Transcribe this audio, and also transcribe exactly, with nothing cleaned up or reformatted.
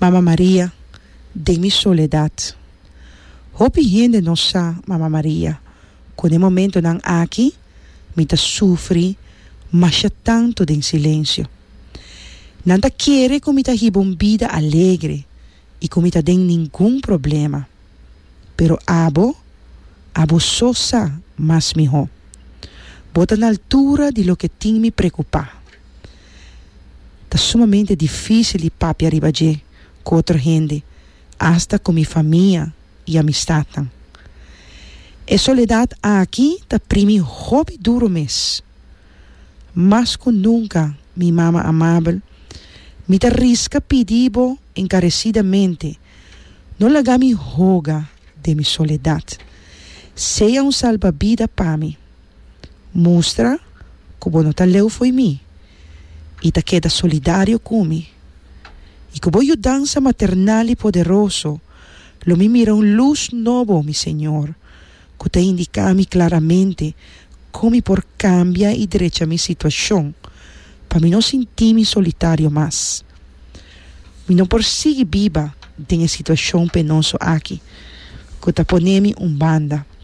Mama Maria, de mi soledad. Hopi gente não sa, Mama Maria, quando é momento não aqui, me tá sofre, mas já tanto de silêncio. Não tá querer que me tá uma vida alegre e que me tá tem nenhum problema. Pero abo, abo só sa, mas melhor. Bota na altura de lo que tem me preocupar. Tá sumamente difícil de papi arriba de com outra gente, hasta com minha família e amistad. A soledad aqui tá primi hobby duro mês. Mas com nunca, minha mama amável, me tá risca pedibo encarecidamente, não laga me roga de minha soledad. Seja um salva-vida para mim. Mostra como não tá leu foi mim. E tá queda solidário comigo. E como eu dança maternal e poderoso, lo me mira um luz novo, mi Senhor, que te indica-me claramente como por cambia e derecha minha situação, para mim não sentir-me solitário mais. Me não por seguir viva nessa situação penosa aqui, que te poneme um banda.